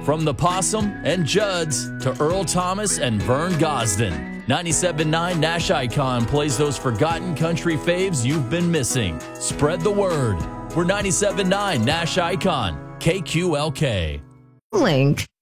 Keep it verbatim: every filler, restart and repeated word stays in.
From the Possum and Judds to Earl Thomas and Vern Gosden, ninety-seven point nine Nash Icon plays those forgotten country faves you've been missing. Spread the word. We're ninety-seven point nine Nash Icon, K Q L K. Link.